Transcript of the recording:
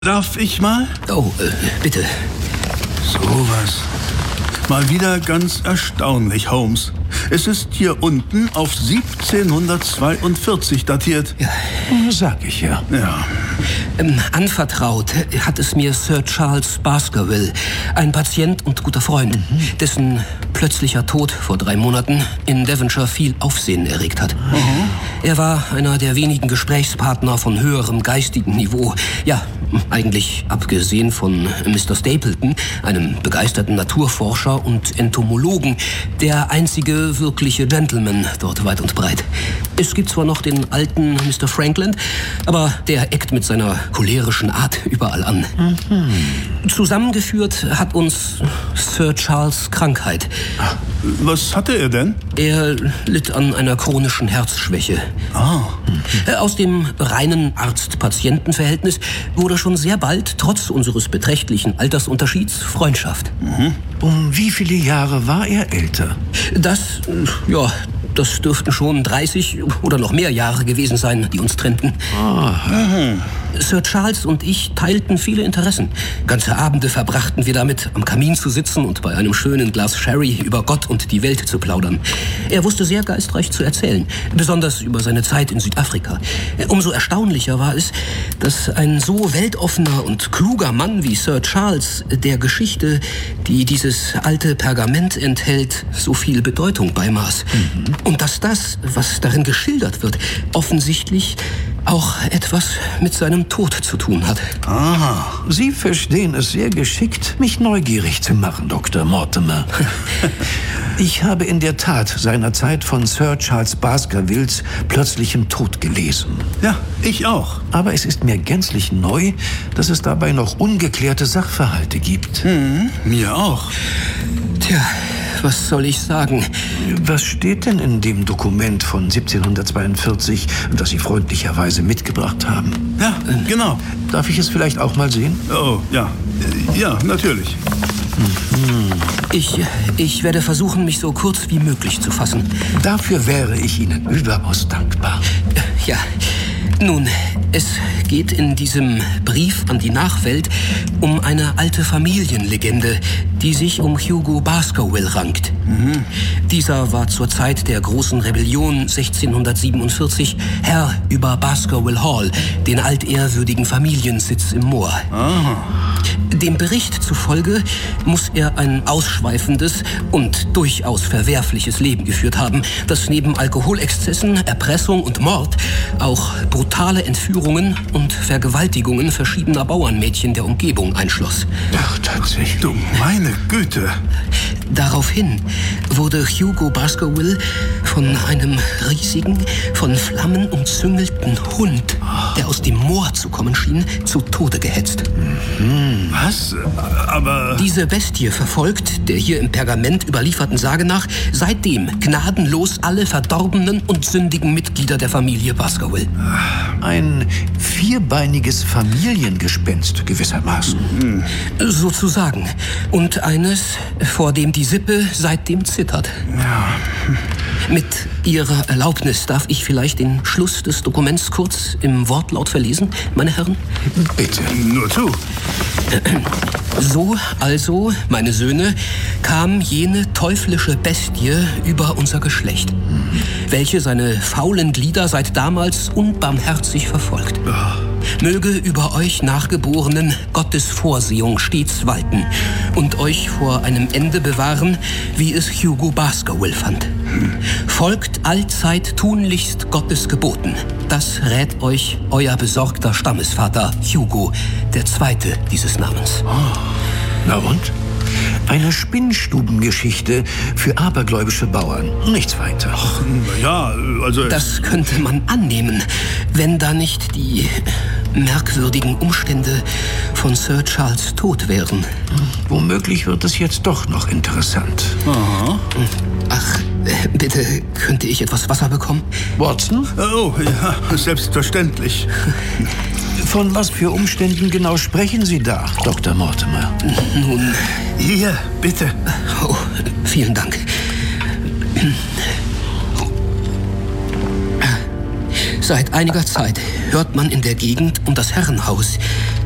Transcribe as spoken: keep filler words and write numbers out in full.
Darf ich mal? Oh, äh, bitte. Sowas. Mal wieder ganz erstaunlich, Holmes. Es ist hier unten auf siebzehnhundertzweiundvierzig datiert. Ja. Sag ich ja. Ja. Ähm, anvertraut hat es mir Sir Charles Baskerville, ein Patient und guter Freund, mhm. dessen plötzlicher Tod vor drei Monaten in Devonshire viel Aufsehen erregt hat. Mhm. Er war einer der wenigen Gesprächspartner von höherem geistigen Niveau. Ja, eigentlich abgesehen von Mister Stapleton, einem begeisterten Naturforscher und Entomologen, der einzige wirkliche Gentleman dort weit und breit. Es gibt zwar noch den alten Mister Frankland, aber der eckt mit seiner cholerischen Art überall an. Mhm. Zusammengeführt hat uns Sir Charles' Krankheit. Was hatte er denn? Er litt an einer chronischen Herzschwäche. Ah. Aus dem reinen Arzt-Patienten-Verhältnis wurde schon sehr bald, trotz unseres beträchtlichen Altersunterschieds, Freundschaft. Mhm. Um wie viele Jahre war er älter? Das, ja, das dürften schon dreißig oder noch mehr Jahre gewesen sein, die uns trennten. Ah. Mhm. Sir Charles und ich teilten viele Interessen. Ganze Abende verbrachten wir damit, am Kamin zu sitzen und bei einem schönen Glas Sherry über Gott und die Welt zu plaudern. Er wusste sehr geistreich zu erzählen, besonders über seine Zeit in Südafrika. Umso erstaunlicher war es, dass ein so weltoffener und kluger Mann wie Sir Charles der Geschichte, die dieses alte Pergament enthält, so viel Bedeutung beimaß. Mhm. Und dass das, was darin geschildert wird, offensichtlich auch etwas mit seinem Tod zu tun hat. Aha. Sie verstehen es sehr geschickt, mich neugierig zu machen, Doktor Mortimer. Ich habe in der Tat seinerzeit von Sir Charles Baskervilles plötzlichem Tod gelesen. Ja, ich auch. Aber es ist mir gänzlich neu, dass es dabei noch ungeklärte Sachverhalte gibt. Mhm, mir auch. Tja, was soll ich sagen? Was steht denn in dem Dokument von siebzehnhundertzweiundvierzig, das Sie freundlicherweise mitgebracht haben? Ja, genau. Darf ich es vielleicht auch mal sehen? Oh, ja. Ja, natürlich. Mhm. Ich, ich werde versuchen, mich so kurz wie möglich zu fassen. Dafür wäre ich Ihnen überaus dankbar. Ja, nun, es geht in diesem Brief an die Nachwelt um eine alte Familienlegende, die sich um Hugo Baskerville rankt. Mhm. Dieser war zur Zeit der großen Rebellion sechzehnhundertsiebenundvierzig Herr über Baskerville Hall, den altehrwürdigen Familiensitz im Moor. Aha. Dem Bericht zufolge muss er ein ausschweifendes und durchaus verwerfliches Leben geführt haben, das neben Alkoholexzessen, Erpressung und Mord auch brutale Entführungen und Vergewaltigungen verschiedener Bauernmädchen der Umgebung einschloss. Ach, tatsächlich. Du meine Güte. Daraufhin wurde Hugo Baskerville von einem riesigen, von Flammen umzüngelten Hund, der aus dem Moor zu kommen schien, zu Tode gehetzt. Mhm. Was? Aber... Diese Bestie verfolgt, der hier im Pergament überlieferten Sage nach, seitdem gnadenlos alle verdorbenen und sündigen Mitglieder der Familie Baskerville. Ein vierbeiniges Familiengespenst gewissermaßen. Mhm. Sozusagen. Und eines, vor dem die Sippe seitdem zittert. Ja. Mit Ihrer Erlaubnis darf ich vielleicht den Schluss des Dokuments kurz im Wortlaut verlesen, meine Herren? Bitte. Nur zu. So also, meine Söhne, kam jene teuflische Bestie über unser Geschlecht, welche seine faulen Glieder seit damals unbarmherzig verfolgt. Möge über euch Nachgeborenen Gottes Vorsehung stets walten und euch vor einem Ende bewahren, wie es Hugo Baskerville fand. Folgt allzeit tunlichst Gottes Geboten. Das rät euch euer besorgter Stammesvater Hugo, der Zweite dieses Namens. Oh. Na und? Eine Spinnstubengeschichte für abergläubische Bauern. Nichts weiter. Ach, ja, also... Das könnte man annehmen, wenn da nicht die merkwürdigen Umstände von Sir Charles Tod wären. Womöglich wird es jetzt doch noch interessant. Aha. Ach, bitte, könnte ich etwas Wasser bekommen? Watson? Oh, ja, selbstverständlich. Von was für Umständen genau sprechen Sie da, Doktor Mortimer? Nun... Hier, bitte. Oh, vielen Dank. Seit einiger Zeit hört man in der Gegend um das Herrenhaus